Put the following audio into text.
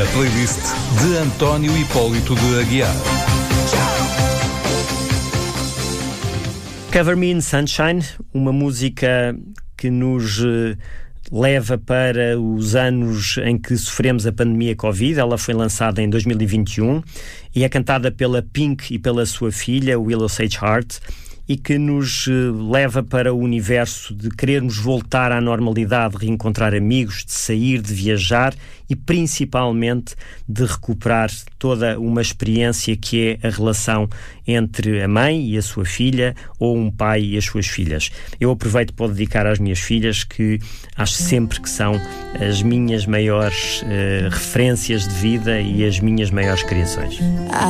playlist de António Hipólito de Aguiar. Cover Me in Sunshine, uma música que nos leva para os anos em que sofremos a pandemia Covid. Ela foi lançada em 2021 e é cantada pela Pink e pela sua filha, Willow Sage Hart, e que nos leva para o universo de querermos voltar à normalidade, de reencontrar amigos, de sair, de viajar e principalmente de recuperar toda uma experiência que é a relação entre a mãe e a sua filha ou um pai e as suas filhas. Eu aproveito para dedicar às minhas filhas, que acho sempre que são as minhas maiores referências de vida e as minhas maiores criações.